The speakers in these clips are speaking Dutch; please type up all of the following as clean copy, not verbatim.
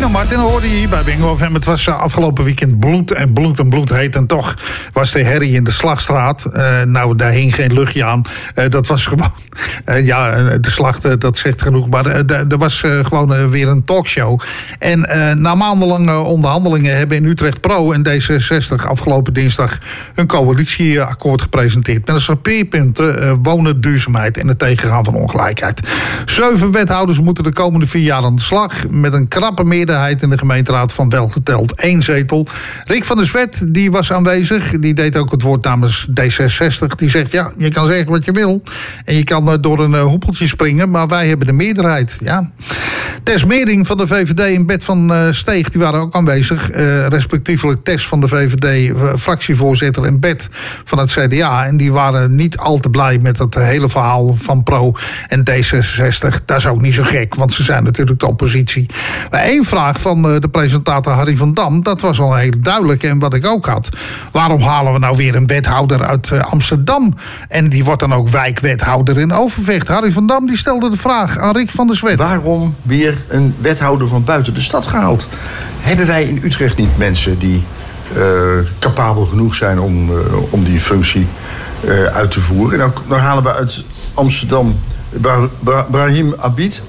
Tino Martin hoorde je hier bij Bingo FM. Het was afgelopen weekend bloed heet. En toch was de herrie in de Slagstraat. Daar hing geen luchtje aan. Dat was gewoon... de slag, dat zegt genoeg. Maar er was gewoon weer een talkshow. En na maandenlange onderhandelingen hebben in Utrecht Pro en D66 afgelopen dinsdag een coalitieakkoord gepresenteerd. Met als speerpunten wonen, duurzaamheid en het tegengaan van ongelijkheid. 7 wethouders moeten de komende 4 jaar aan de slag. Met een krappe meerderheid in de gemeenteraad van welgeteld 1 zetel. Rick van der Zwet, die was aanwezig. Die deed ook het woord namens D66. Die zegt, ja, je kan zeggen wat je wil. En je kan door een hoepeltje springen. Maar wij hebben de meerderheid. Ja. Tess Mering van de VVD en Bert van Steeg, die waren ook aanwezig. Respectievelijk Tess van de VVD, fractievoorzitter, en Bert van het CDA. En die waren niet al te blij met het hele verhaal van Pro en D66. Dat is ook niet zo gek, want ze zijn natuurlijk de oppositie. Maar 1 vraag van de presentator Harry van Dam, dat was wel heel duidelijk. En wat ik ook had, waarom halen we nou weer een wethouder uit Amsterdam? En die wordt dan ook wijkwethouder in Overvecht. Harry van Dam die stelde de vraag aan Rick van der Zwet. Waarom weer een wethouder van buiten de stad gehaald? Hebben wij in Utrecht niet mensen die capabel genoeg zijn om die functie uit te voeren? En dan halen we uit Amsterdam Brahim Abid.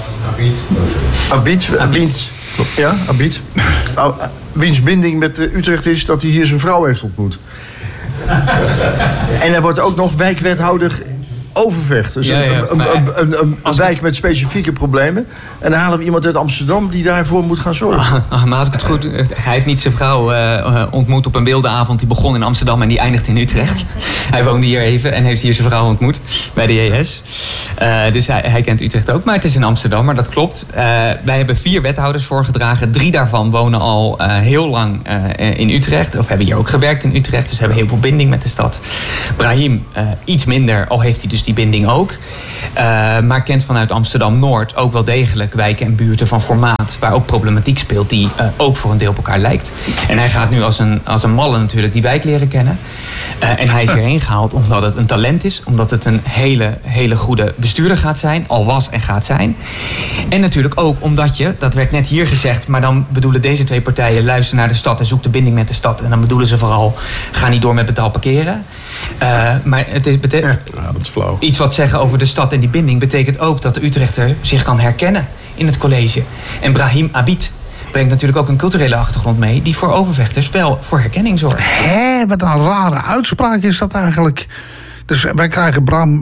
Ja, Abid. Wiens binding met Utrecht is dat hij hier zijn vrouw heeft ontmoet. En hij wordt ook nog wijkwethouder Overvecht. Dus een wijk met specifieke problemen. En dan halen we iemand uit Amsterdam die daarvoor moet gaan zorgen. Maar als ik het goed... Hij heeft niet zijn vrouw ontmoet op een beeldenavond. Die begon in Amsterdam en die eindigt in Utrecht. Hij woonde hier even en heeft hier zijn vrouw ontmoet bij de JS. Dus hij kent Utrecht ook. Maar het is in Amsterdam, maar dat klopt. Wij hebben 4 wethouders voorgedragen. 3 daarvan wonen al heel lang in Utrecht. Of hebben hier ook gewerkt in Utrecht. Dus hebben heel veel binding met de stad. Brahim iets minder, al heeft hij dus die binding ook. Maar kent vanuit Amsterdam-Noord ook wel degelijk wijken en buurten van formaat, waar ook problematiek speelt die ook voor een deel op elkaar lijkt. En hij gaat nu als een malle natuurlijk die wijk leren kennen. En hij is hierheen gehaald omdat het een talent is, omdat het een hele goede bestuurder gaat zijn, al was en gaat zijn. En natuurlijk ook omdat je, dat werd net hier gezegd, maar dan bedoelen deze 2 partijen, luister naar de stad en zoek de binding met de stad. En dan bedoelen ze vooral, ga niet door met betaald parkeren. Maar het is dat is flauw. Iets wat zeggen over de stad en die binding betekent ook dat de Utrechter zich kan herkennen in het college. En Brahim Abid brengt natuurlijk ook een culturele achtergrond mee die voor Overvechters wel voor herkenning zorgt. Wat een rare uitspraak is dat eigenlijk. Dus wij krijgen Bram,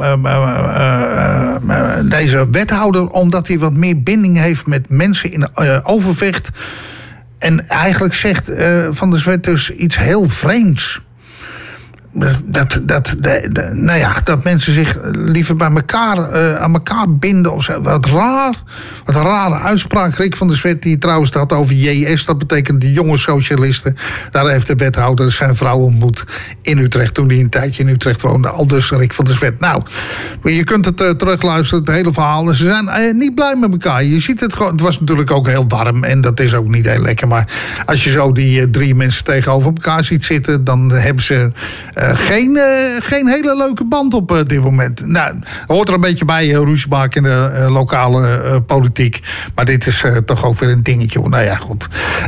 deze wethouder, omdat hij wat meer binding heeft met mensen in Overvecht. En eigenlijk zegt Van der Zwet dus iets heel vreemds. Dat mensen zich liever bij elkaar aan elkaar binden of zo. Wat raar. Wat een rare uitspraak. Rick van der Zwet, die trouwens had over JS, dat betekent de jonge socialisten. Daar heeft de wethouder zijn vrouw ontmoet in Utrecht toen hij een tijdje in Utrecht woonde. Aldus Rick van der Zwet. Nou, je kunt het terugluisteren, het hele verhaal. Ze zijn niet blij met elkaar. Je ziet het gewoon. Het was natuurlijk ook heel warm en dat is ook niet heel lekker. Maar als je zo die 3 mensen tegenover elkaar ziet zitten, dan hebben ze geen hele leuke band op dit moment. Nou, hoort er een beetje bij, ruzie maken in de lokale politiek. Maar dit is toch ook weer een dingetje. Nou ja, goed.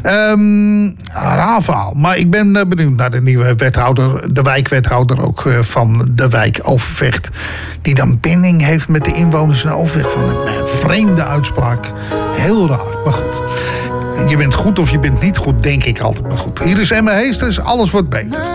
Raar verhaal. Maar ik ben benieuwd naar de nieuwe wethouder, de wijkwethouder ook van de wijk Overvecht. Die dan binding heeft met de inwoners in Overvecht. Van een vreemde uitspraak. Heel raar, maar goed. Je bent goed of je bent niet goed, denk ik altijd. Maar goed, hier is Emma Heesters, alles wordt beter.